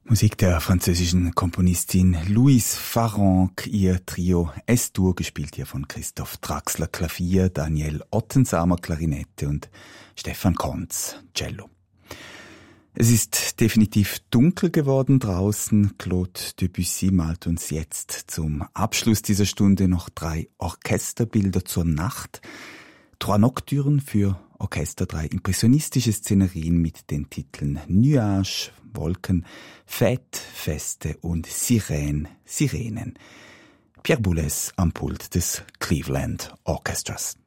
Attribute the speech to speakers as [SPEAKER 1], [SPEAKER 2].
[SPEAKER 1] Musik der französischen Komponistin Louise Farrenc, ihr Trio S-Dur, gespielt hier von Christoph Traxler Klavier, Daniel Ottensamer Klarinette und Stefan Konz Cello. Es ist definitiv dunkel geworden draußen. Claude Debussy malt uns jetzt zum Abschluss dieser Stunde noch 3 Orchesterbilder zur Nacht. Trois Nocturnes für Orchester, 3 impressionistische Szenerien mit den Titeln Nuage, Wolken, Fête, Feste und Sirène, Sirenen. Pierre Boulez am Pult des Cleveland Orchestras.